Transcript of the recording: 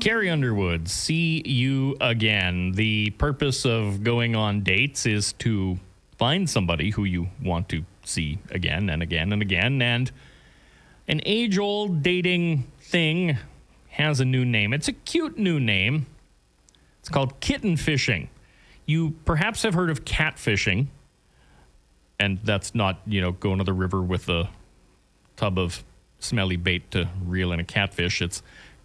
Carrie Underwood, see you again. The purpose of going on dates is to find somebody who you want to see again and again and again. And an age-old dating thing has a new name. It's a cute new name. It's called kitten fishing. You perhaps have heard of catfishing. And that's not, going to the river with a tub of smelly bait to reel in a catfish. It's